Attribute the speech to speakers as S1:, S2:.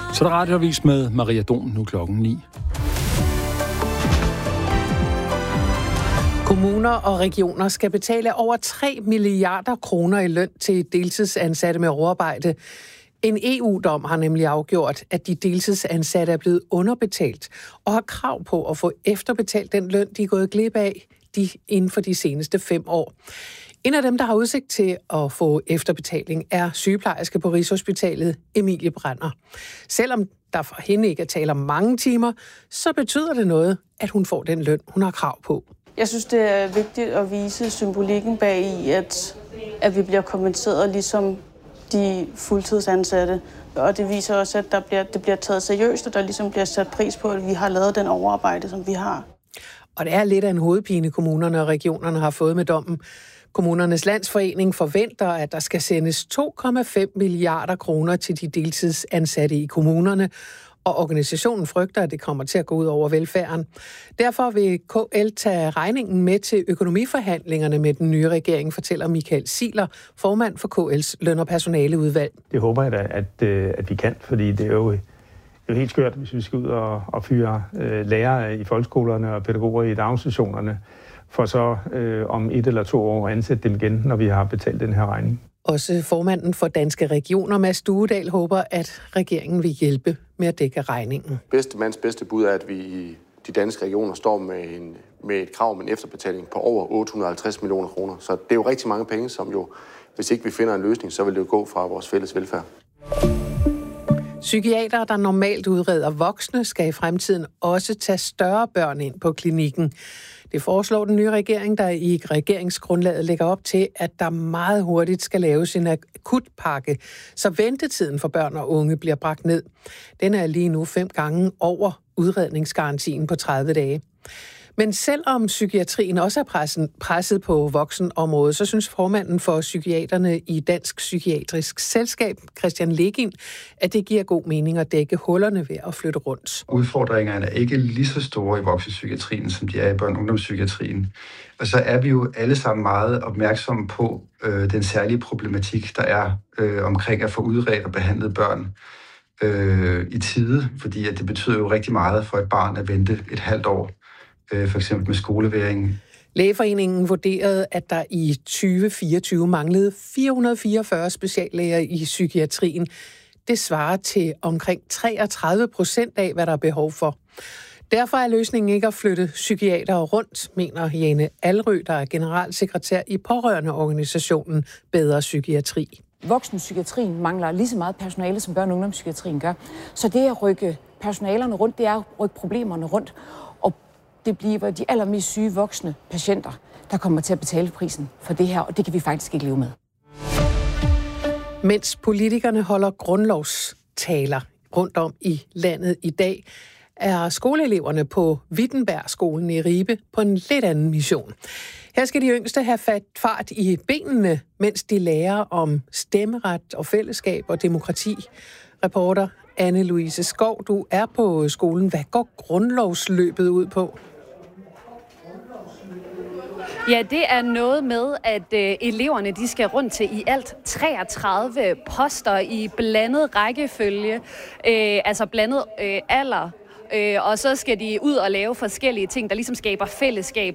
S1: Så der radioavis med Maria Don, nu klokken 9.
S2: Kommuner og regioner skal betale over 3 milliarder kroner i løn til deltidsansatte med overarbejde. En EU-dom har nemlig afgjort, at de deltidsansatte er blevet underbetalt og har krav på at få efterbetalt den løn, de er gået glip af inden for de seneste 5 år. En af dem, der har udsigt til at få efterbetaling, er sygeplejerske på Rigshospitalet, Emilie Brander. Selvom der for hende ikke er tale om mange timer, så betyder det noget, at hun får den løn, hun har krav på.
S3: Jeg synes, det er vigtigt at vise symbolikken bag i, at vi bliver kompenseret ligesom de fuldtidsansatte. Og det viser også, at det bliver taget seriøst, og der ligesom bliver sat pris på, at vi har lavet den overarbejde, som vi har. Og
S2: det er lidt af en hovedpine, kommunerne og regionerne har fået med dommen. Kommunernes Landsforening forventer, at der skal sendes 2,5 milliarder kroner til de deltidsansatte i kommunerne, og organisationen frygter, at det kommer til at gå ud over velfærden. Derfor vil KL tage regningen med til økonomiforhandlingerne med den nye regering, fortæller Michael Ziegler, formand for KL's løn- og personaleudvalg.
S4: Det håber jeg da, at vi kan, fordi det er jo helt skørt, hvis vi skal ud og fyre lærere i folkeskolerne og pædagoger i daginstitutionerne, for så om 1 eller 2 år ansætte dem igen, når vi har betalt den her regning.
S2: Også formanden for Danske Regioner, Mads Duedal, håber, at regeringen vil hjælpe med at dække regningen.
S5: Bedste mands bedste bud er, at vi i de danske regioner står med et krav om en efterbetaling på over 850 millioner kroner. Så det er jo rigtig mange penge, som jo, hvis ikke vi finder en løsning, så vil det jo gå fra vores fælles velfærd.
S2: Psykiatere, der normalt udreder voksne, skal i fremtiden også tage større børn ind på klinikken. Det foreslår den nye regering, der i regeringsgrundlaget lægger op til, at der meget hurtigt skal laves en akutpakke, så ventetiden for børn og unge bliver bragt ned. Den er lige nu 5 gange over udredningsgarantien på 30 dage. Men selvom psykiatrien også er presset på voksenområdet, så synes formanden for psykiaterne i Dansk Psykiatrisk Selskab, Christian Legind, at det giver god mening at dække hullerne ved at flytte rundt.
S6: Udfordringerne er ikke lige så store i voksenpsykiatrien, som de er i børne- og ungdomspsykiatrien. Og så er vi jo alle sammen meget opmærksomme på den særlige problematik, der er omkring at få udredt og behandlet børn i tide, fordi at det betyder jo rigtig meget for et barn at vente et halvt år. For eksempel med skoleværing.
S2: Lægeforeningen vurderede, at der i 2024 manglede 444 speciallæger i psykiatrien. Det svarer til omkring 33% af, hvad der er behov for. Derfor er løsningen ikke at flytte psykiatere rundt, mener Jane Alrø, der er generalsekretær i pårørendeorganisationen Bedre Psykiatri.
S7: Voksenpsykiatrien mangler lige så meget personale, som børne- og ungdomspsykiatrien gør. Så det at rykke personalerne rundt, det er at rykke problemerne rundt. Det bliver de allermest syge voksne patienter, der kommer til at betale prisen for det her, og det kan vi faktisk ikke leve med.
S2: Mens politikerne holder grundlovstaler rundt om i landet i dag, er skoleeleverne på Wittenbergskolen i Ribe på en lidt anden mission. Her skal de yngste have fart i benene, mens de lærer om stemmeret og fællesskab og demokrati. Reporter Anne-Louise Skov, du er på skolen. Hvad går grundlovsløbet ud på?
S8: Ja, det er noget med, at eleverne de skal rundt til i alt 33 poster i blandet rækkefølge, altså blandet alder. Og så skal de ud og lave forskellige ting, der ligesom skaber fællesskab